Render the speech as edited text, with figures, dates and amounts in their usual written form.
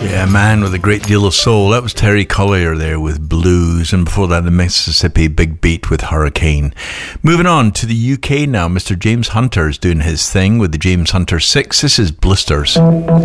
Yeah, a man with a great deal of soul. That was Terry Collier there with Blues, and before that the Mississippi Big Beat with Hurricane. Moving on to the UK now, Mr. James Hunter's doing his thing with the James Hunter 6. This is Blisters.